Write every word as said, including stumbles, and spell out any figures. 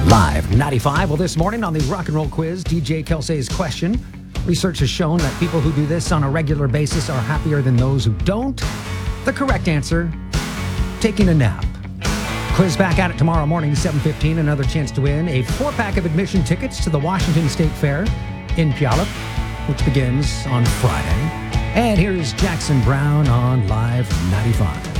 Live ninety-five. Well, this morning on the Rock and Roll Quiz, D J Kelsey's question. Research has shown that people who do this on a regular basis are happier than those who don't. The correct answer, taking a nap. Quiz back at it tomorrow morning, seven fifteen. Another chance to win a four-pack of admission tickets to the Washington State Fair in Puyallup, which begins on Friday. And here's Jackson Browne on Live ninety-five.